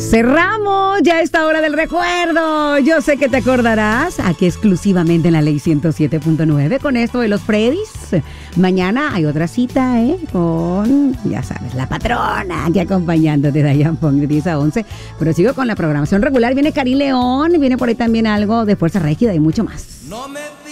Cerramos ya esta hora del recuerdo. Yo sé que te acordarás, aquí exclusivamente en la Ley 107.9 con esto de los Freddys. Mañana hay otra cita, con, ya sabes, la patrona aquí acompañándote, Dayan Pong, de 10 a 11. Pero sigo con la programación regular. Viene Cari León, viene por ahí también algo de Fuerza Régida y mucho más.